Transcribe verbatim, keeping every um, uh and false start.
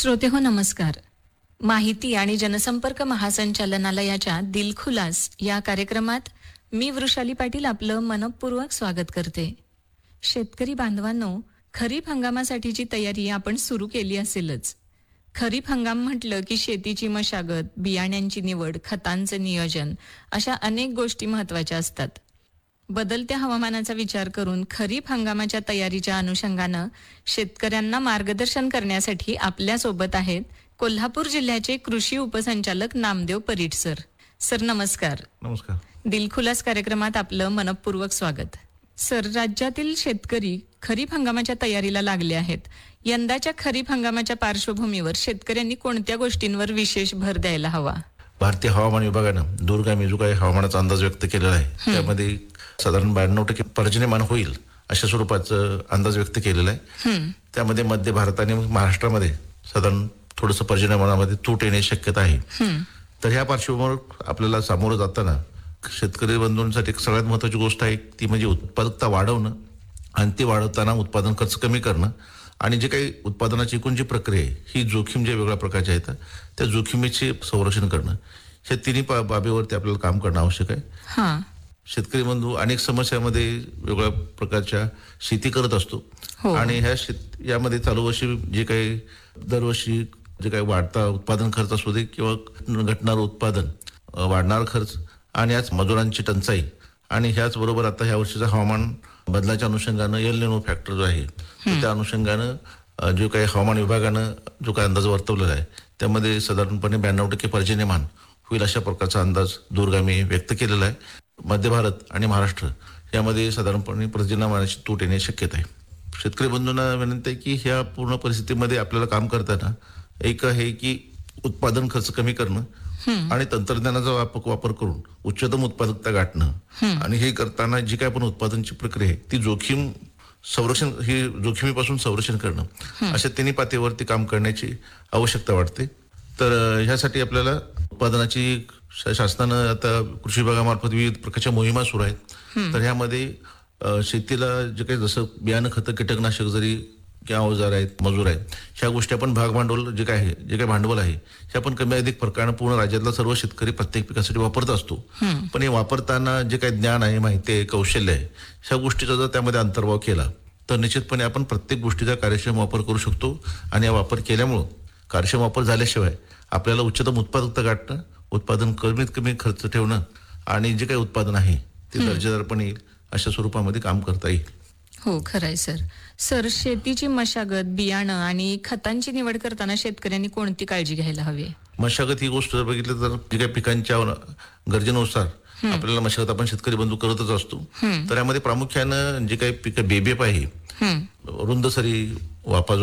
श्रोते हो नमस्कार. माहिती आणि जनसंपर्क महासंचालनालयाच्या दिलखुलास या कार्यक्रमात मी वृषाली पाटील आपलं मनपूर्वक स्वागत करते. शेतकरी बांधवांनो, खरीप हंगामासाठीची तयारी आपण सुरू केली असेलच. खरीप हंगाम म्हटलं की शेतीची मशागत, बियाण्यांची निवड, खतांचं नियोजन अशा अनेक गोष्टी महत्त्वाच्या असतात. बदलत्या हवामानाचा विचार करून खरीप हंगामाच्या तयारीच्या अनुषंगानं शेतकऱ्यांना मार्गदर्शन करण्यासाठी आपल्या सोबत आहेत कोल्हापूर जिल्ह्याचे कृषी उपसंचालक नामदेव परीट सर. सर नमस्कार. नमस्कार. दिलखुलास कार्यक्रमात आपलं मनपूर्वक स्वागत. सर, राज्यातील शेतकरी खरीप हंगामाच्या तयारीला लागले आहेत. यंदाच्या खरीप हंगामाच्या पार्श्वभूमीवर शेतकऱ्यांनी कोणत्या गोष्टींवर विशेष भर द्यायला हवा? भारतीय हवामान विभागानं दूरगामी जो काही हवामानाचा अंदाज व्यक्त केलेला आहे त्यामध्ये साधारण ब्याण्णव टक्के पर्जन्यमान होईल अशा स्वरूपाचा अंदाज व्यक्त केलेला आहे. त्यामध्ये मध्य भारत आणि महाराष्ट्रामध्ये साधारण थोडंसं पर्जन्यमानामध्ये तूट येण्याची शक्यता आहे. तर ह्या पार्श्वभूमीवर आपल्याला सामोरं जाताना शेतकरी बंधूंसाठी एक सगळ्यात महत्वाची गोष्ट आहे ती म्हणजे उत्पादकता वाढवणं आणि ती वाढवताना उत्पादन खर्च कमी करणं आणि जे काही उत्पादनाची एकूण जी प्रक्रिया आहे ही जोखीम जे वेगळ्या प्रकारच्या आहेत त्या जोखीमेचे संरक्षण करणं, ह्या तिन्ही बाबीवरती आपल्याला काम करणं आवश्यक आहे. शेतकरी बंधू अनेक समस्यामध्ये वेगवेगळ्या प्रकारच्या शेती करत असतो आणि ह्या शेत यामध्ये चालू वर्षी जे काही दरवर्षी जे काही वाढता उत्पादन खर्च असू दे किंवा घटणारं उत्पादन, वाढणार खर्च आणि याच मजुरांची टंचाई आणि ह्याच बरोबर आता ह्या वर्षीचं हवामान बदलाच्या अनुषंगानं एल निनो फॅक्टर जो आहे त्या अनुषंगानं जो काही हवामान विभागानं जो काही अंदाज वर्तवलेला आहे त्यामध्ये साधारणपणे ब्याण्णव टक्के पर्जन्यमान होईल अशा प्रकारचा अंदाज दूरगामी व्यक्त केलेला आहे. मध्य भारत आणि महाराष्ट्र यामध्ये साधारणपणे पर्जन्यमानाची तूट येण्याची शक्यता आहे. शेतकरी बंधूंना विनंती आहे की ह्या पूर्ण परिस्थितीमध्ये आपल्याला काम करताना एक आहे की उत्पादन खर्च कमी करणं आणि तंत्रज्ञानाचा व्यापक वापर करून उच्चतम उत्पादकता गाठणं आणि हे करताना जी काय आपण उत्पादनाची प्रक्रिया आहे ती जोखीम संरक्षण ही जोखीमीपासून संरक्षण करणं अशा तिन्ही पातळीवरती काम करण्याची आवश्यकता वाटते. तर ह्यासाठी आपल्याला उत्पादनाची शासनानं आता कृषी विभागामार्फत विविध प्रकारच्या मोहिमा सुरू आहेत. तर ह्यामध्ये शेतीला जे काही जसं बियाणं, खतं, कीटकनाशक जरी किंवा अवजार आहेत, मजूर आहेत, ह्या गोष्टी आपण भाग भांडवल जे काय आहे जे काही भांडवल आहे हे आपण कमी अधिक प्रकारानं पूर्ण राज्यातला सर्व शेतकरी प्रत्येक पिकासाठी वापरत असतो. पण हे वापरताना जे काही ज्ञान आहे, माहिती आहे, कौशल्य आहे, ह्या गोष्टीचा जर त्यामध्ये अंतर्भाव केला तर निश्चितपणे आपण प्रत्येक गोष्टीचा कार्यक्षम वापर करू शकतो आणि हा वापर केल्यामुळं कार्यक्षम वापर झाल्याशिवाय आपल्याला उच्चतम उत्पादकता गाठणं, उत्पादन कमीत कमी खर्च ठेवणं आणि जे काही उत्पादन आहे ते दर्जेदारपणे येईल अशा स्वरूपामध्ये काम करता येईल. हो, खरंय सर. सर, शेतीची मशागत, बियाणं आणि खतांची निवड करताना शेतकऱ्यांनी कोणती काळजी घ्यायला हवी? मशागत ही गोष्ट जर बघितलं तर जे काही पिकांच्या गरजेनुसार आपल्याला मशागत आपण शेतकरी बंधू करतच असतो. तर यामध्ये प्रामुख्यानं जे काही पिकं बेबेप आहे, रुंद सरी वापा